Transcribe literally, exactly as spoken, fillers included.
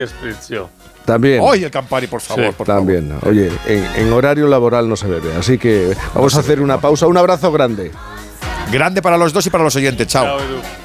Expresión. También. Oye, el Campari, por favor, Sí, por También. favor. Oye, en, en horario laboral no se bebe. Así que vamos a hacer una pausa. Un abrazo grande. Grande para los dos y para los oyentes. Chao. Chao, Edu.